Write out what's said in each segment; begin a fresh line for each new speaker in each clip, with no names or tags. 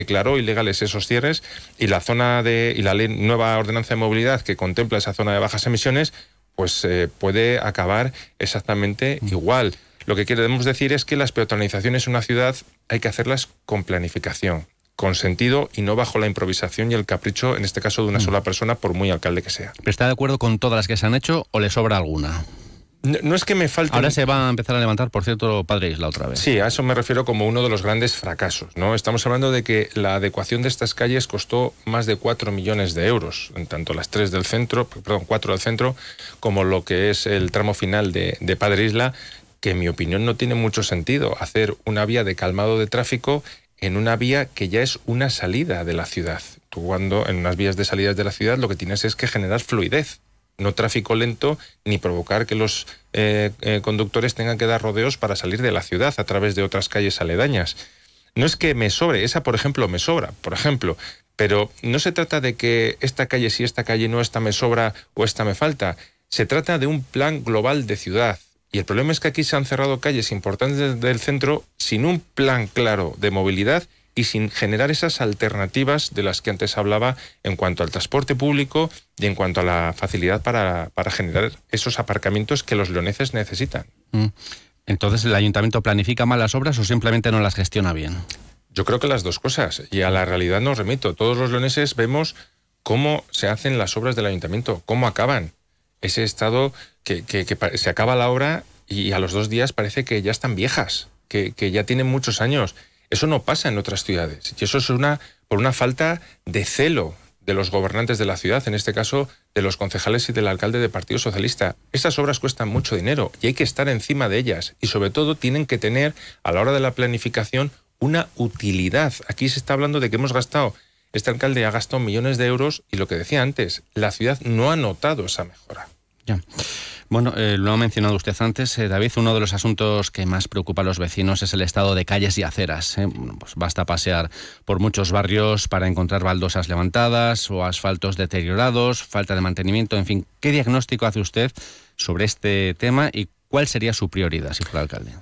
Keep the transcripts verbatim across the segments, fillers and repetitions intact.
declaró ilegales esos cierres, y la zona de y la ley, nueva ordenanza de movilidad que contempla esa zona de bajas emisiones, pues eh, puede acabar exactamente mm. igual. Lo que queremos decir es que las peatonalizaciones en una ciudad hay que hacerlas con planificación, con sentido y no bajo la improvisación y el capricho, en este caso de una mm. sola persona, por muy alcalde que sea.
¿Está de acuerdo con todas las que se han hecho o le sobra alguna?
No, no es que me falte...
Ahora se va a empezar a levantar, por cierto, Padre Isla otra vez.
Sí, a eso me refiero como uno de los grandes fracasos, ¿no? Estamos hablando de que la adecuación de estas calles costó más de cuatro millones de euros, en tanto las tres del centro, perdón, cuatro del centro, como lo que es el tramo final de, de Padre Isla, que en mi opinión no tiene mucho sentido hacer una vía de calmado de tráfico en una vía que ya es una salida de la ciudad. Tú cuando en unas vías de salidas de la ciudad lo que tienes es que generar fluidez, no tráfico lento, ni provocar que los eh, eh, conductores tengan que dar rodeos para salir de la ciudad a través de otras calles aledañas. No es que me sobre, esa por ejemplo me sobra, por ejemplo, pero no se trata de que esta calle sí, esta calle no, esta me sobra o esta me falta. Se trata de un plan global de ciudad. Y el problema es que aquí se han cerrado calles importantes del centro sin un plan claro de movilidad y sin generar esas alternativas de las que antes hablaba en cuanto al transporte público y en cuanto a la facilidad para, para generar esos aparcamientos que los leoneses necesitan.
Entonces, ¿el ayuntamiento planifica mal las obras o simplemente no las gestiona bien?
Yo creo que las dos cosas, y a la realidad nos remito. Todos los leoneses vemos cómo se hacen las obras del ayuntamiento, cómo acaban. Ese estado que, que, que se acaba la obra y a los dos días parece que ya están viejas, que, que ya tienen muchos años. Eso no pasa en otras ciudades. Y eso es una por una falta de celo de los gobernantes de la ciudad, en este caso de los concejales y del alcalde del Partido Socialista. Esas obras cuestan mucho dinero y hay que estar encima de ellas. Y sobre todo tienen que tener, a la hora de la planificación, una utilidad. Aquí se está hablando de que hemos gastado, este alcalde ha gastado millones de euros y lo que decía antes, la ciudad no ha notado esa mejora.
Ya. Bueno, eh, lo ha mencionado usted antes, eh, David, uno de los asuntos que más preocupa a los vecinos es el estado de calles y aceras. ¿eh? Bueno, pues basta pasear por muchos barrios para encontrar baldosas levantadas o asfaltos deteriorados, falta de mantenimiento, en fin. ¿Qué diagnóstico hace usted sobre este tema y cuál sería su prioridad si fuera alcalde?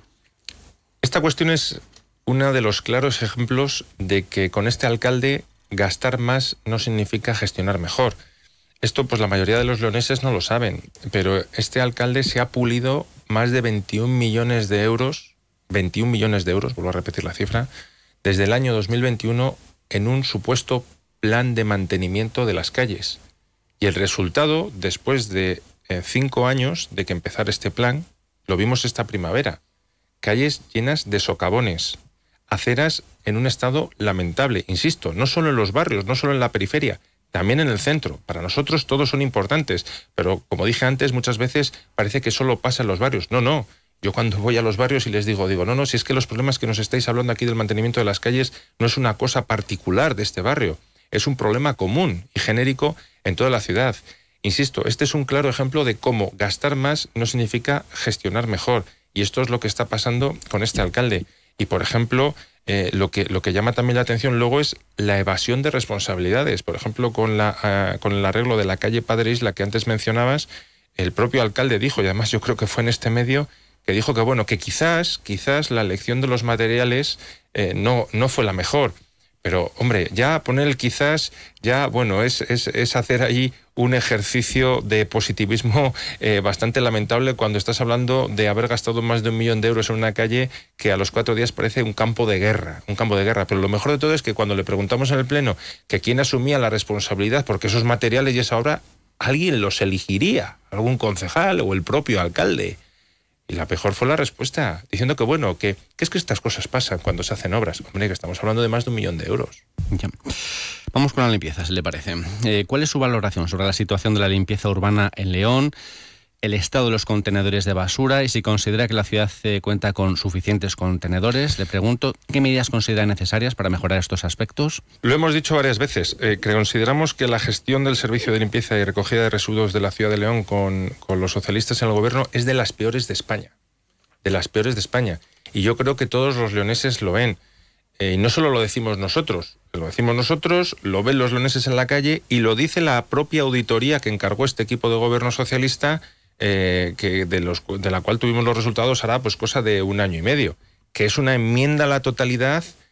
Esta cuestión es uno de los claros ejemplos de que con este alcalde gastar más no significa gestionar mejor. Esto pues la mayoría de los leoneses no lo saben, pero este alcalde se ha pulido más de veintiún millones de euros, veintiún millones de euros, vuelvo a repetir la cifra, desde el año dos mil veintiuno en un supuesto plan de mantenimiento de las calles. Y el resultado, después de eh, cinco años de que empezara este plan, lo vimos esta primavera. Calles llenas de socavones, aceras en un estado lamentable, insisto, no solo en los barrios, no solo en la periferia, también en el centro. Para nosotros todos son importantes, pero como dije antes, muchas veces parece que solo pasa en los barrios. No, no. Yo cuando voy a los barrios y les digo, digo, no, no, si es que los problemas que nos estáis hablando aquí del mantenimiento de las calles no es una cosa particular de este barrio, es un problema común y genérico en toda la ciudad. Insisto, este es un claro ejemplo de cómo gastar más no significa gestionar mejor, y esto es lo que está pasando con este alcalde. Y, por ejemplo, eh, lo que lo que llama también la atención luego es la evasión de responsabilidades. Por ejemplo, con la uh, con el arreglo de la calle Padre Isla que antes mencionabas, el propio alcalde dijo, y además yo creo que fue en este medio, que dijo que bueno, que quizás, quizás la elección de los materiales eh, no, no fue la mejor. Pero, hombre, ya poner el quizás, ya, bueno, es, es, es hacer ahí un ejercicio de positivismo eh, bastante lamentable cuando estás hablando de haber gastado más de un millón de euros en una calle que a los cuatro días parece un campo de guerra, un campo de guerra. Pero lo mejor de todo es que cuando le preguntamos en el Pleno que quién asumía la responsabilidad, porque esos materiales y esa obra, alguien los elegiría, algún concejal o el propio alcalde. Y la mejor fue la respuesta, diciendo que bueno, que, que es que estas cosas pasan cuando se hacen obras. Hombre, que estamos hablando de más de un millón de euros.
Ya. Vamos con la limpieza, si le parece. Eh, ¿Cuál es su valoración sobre la situación de la limpieza urbana en León, el estado de los contenedores de basura y si considera que la ciudad eh, cuenta con suficientes contenedores? Le pregunto, ¿qué medidas considera necesarias para mejorar estos aspectos?
Lo hemos dicho varias veces, eh, que consideramos que la gestión del servicio de limpieza y recogida de residuos de la ciudad de León con, con los socialistas en el gobierno es de las peores de España, de las peores de España. Y yo creo que todos los leoneses lo ven. Eh, y no solo lo decimos nosotros, lo decimos nosotros, lo ven los leoneses en la calle y lo dice la propia auditoría que encargó este equipo de gobierno socialista, Eh, que de, los, de la cual tuvimos los resultados hará pues cosa de un año y medio, que es una enmienda a la totalidad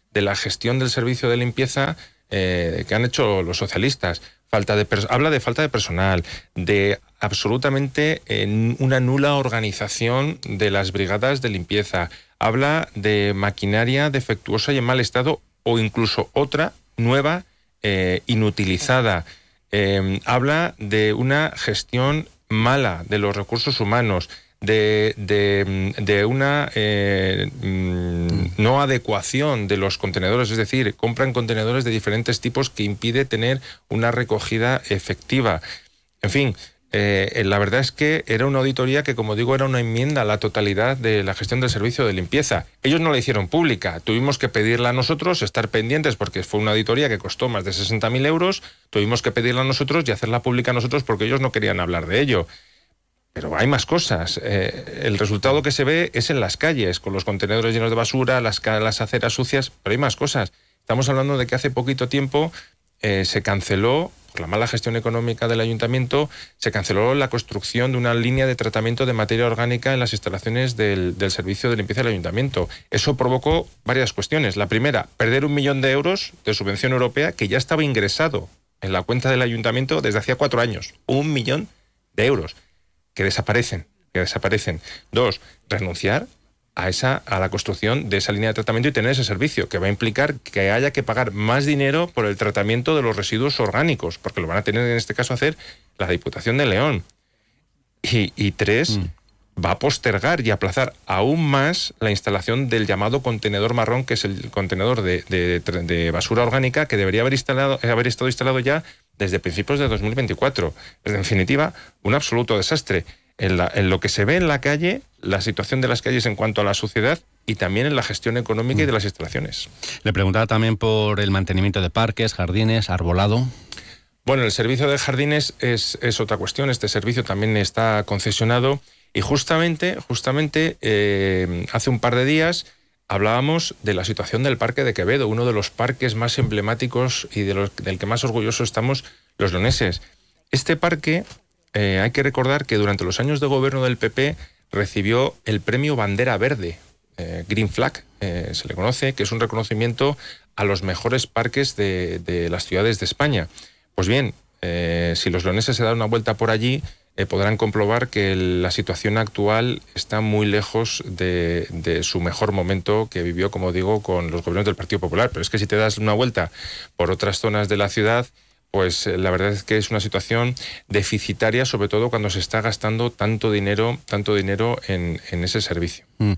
de la gestión del servicio de limpieza eh, que han hecho los socialistas. Falta de habla de falta de personal, de absolutamente eh, una nula organización de las brigadas de limpieza. Habla de maquinaria defectuosa y en mal estado o incluso otra nueva eh, inutilizada. Eh, habla de una gestión mala de los recursos humanos, de, de, de una eh, no adecuación de los contenedores, es decir, compran contenedores de diferentes tipos que impide tener una recogida efectiva. En fin, eh, la verdad es que era una auditoría que, como digo, era una enmienda a la totalidad de la gestión del servicio de limpieza. Ellos no la hicieron pública, tuvimos que pedirla a nosotros, estar pendientes, porque fue una auditoría que costó más de sesenta mil euros, tuvimos que pedirla a nosotros y hacerla pública a nosotros porque ellos no querían hablar de ello. Pero hay más cosas. Eh, el resultado que se ve es en las calles, con los contenedores llenos de basura, las, las aceras sucias, pero hay más cosas. Estamos hablando de que hace poquito tiempo eh, se canceló, por la mala gestión económica del ayuntamiento, se canceló la construcción de una línea de tratamiento de materia orgánica en las instalaciones del, del servicio de limpieza del ayuntamiento. Eso provocó varias cuestiones. La primera, perder un millón de euros de subvención europea que ya estaba ingresado en la cuenta del ayuntamiento desde hacía cuatro años. Un millón de euros. que desaparecen, que desaparecen. Dos, renunciar a esa a la construcción de esa línea de tratamiento y tener ese servicio, que va a implicar que haya que pagar más dinero por el tratamiento de los residuos orgánicos, porque lo van a tener en este caso hacer la Diputación de León. Y, y tres, mm. va a postergar y aplazar aún más la instalación del llamado contenedor marrón, que es el contenedor de, de, de basura orgánica, que debería haber, instalado, haber estado instalado ya desde principios de dos mil veinticuatro. En definitiva, un absoluto desastre. En, la, en lo que se ve en la calle, la situación de las calles en cuanto a la suciedad y también en la gestión económica y de las instalaciones.
Le preguntaba también por el mantenimiento de parques, jardines, arbolado.
Bueno, el servicio de jardines es, es otra cuestión. Este servicio también está concesionado y justamente, justamente eh, hace un par de días hablábamos de la situación del Parque de Quevedo, uno de los parques más emblemáticos y de los, del que más orgullosos estamos los leoneses. Este parque, eh, hay que recordar que durante los años de gobierno del P P recibió el premio Bandera Verde, eh, Green Flag, eh, se le conoce, que es un reconocimiento a los mejores parques de, de las ciudades de España. Pues bien, eh, si los leoneses se dan una vuelta por allí, Eh, podrán comprobar que el, la situación actual está muy lejos de, de su mejor momento que vivió, como digo, con los gobiernos del Partido Popular. Pero es que si te das una vuelta por otras zonas de la ciudad, pues eh, la verdad es que es una situación deficitaria, sobre todo cuando se está gastando tanto dinero, tanto dinero en, en ese servicio.
Mm.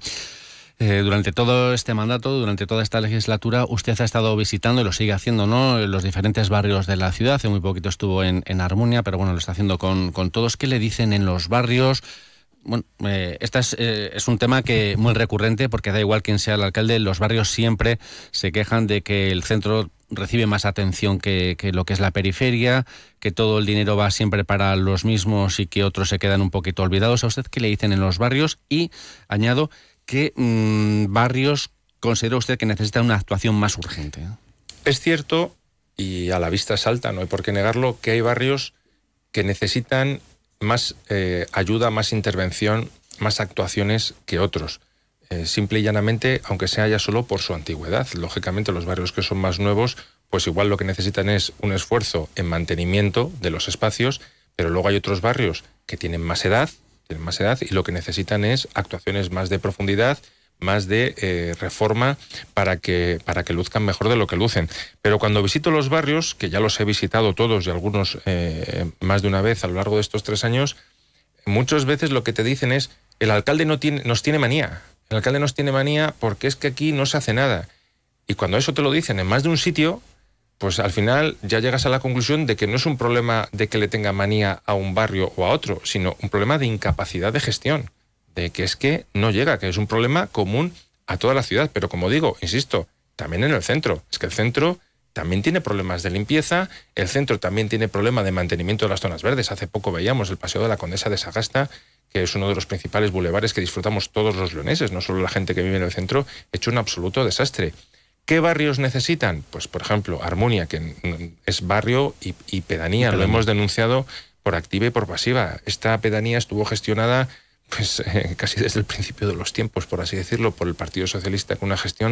Eh, durante todo este mandato, durante toda esta legislatura, usted ha estado visitando, y lo sigue haciendo, ¿no?, los diferentes barrios de la ciudad. Hace muy poquito estuvo en, en Armunia, pero bueno, lo está haciendo con, con todos. ¿Qué le dicen en los barrios? Bueno, eh, este es, eh, es un tema que muy recurrente, porque da igual quién sea el alcalde, los barrios siempre se quejan de que el centro recibe más atención que, que lo que es la periferia, que todo el dinero va siempre para los mismos y que otros se quedan un poquito olvidados. ¿A usted qué le dicen en los barrios? Y añado, ¿qué mmm, barrios considera usted que necesitan una actuación más urgente?
Es cierto, y a la vista salta, no hay por qué negarlo, que hay barrios que necesitan más eh, ayuda, más intervención, más actuaciones que otros. Eh, simple y llanamente, aunque sea ya solo por su antigüedad. Lógicamente, los barrios que son más nuevos, pues igual lo que necesitan es un esfuerzo en mantenimiento de los espacios, pero luego hay otros barrios que tienen más edad, tienen más edad y lo que necesitan es actuaciones más de profundidad, más de eh, reforma para que, para que luzcan mejor de lo que lucen. Pero cuando visito los barrios, que ya los he visitado todos y algunos eh, más de una vez a lo largo de estos tres años, muchas veces lo que te dicen es, el alcalde no tiene, nos tiene manía, el alcalde nos tiene manía porque es que aquí no se hace nada. Y cuando eso te lo dicen en más de un sitio, pues al final ya llegas a la conclusión de que no es un problema de que le tenga manía a un barrio o a otro, sino un problema de incapacidad de gestión, de que es que no llega, que es un problema común a toda la ciudad. Pero como digo, insisto, también en el centro. Es que el centro también tiene problemas de limpieza, el centro también tiene problema de mantenimiento de las zonas verdes. Hace poco veíamos el Paseo de la Condesa de Sagasta, que es uno de los principales bulevares que disfrutamos todos los leoneses, no solo la gente que vive en el centro, hecho un absoluto desastre. ¿Qué barrios necesitan? Pues, por ejemplo, Armunia, que es barrio y, y pedanía, y lo hemos denunciado por activa y por pasiva. Esta pedanía estuvo gestionada pues eh, casi desde el principio de los tiempos, por así decirlo, por el Partido Socialista, con una gestión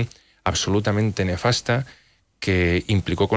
absolutamente nefasta que implicó con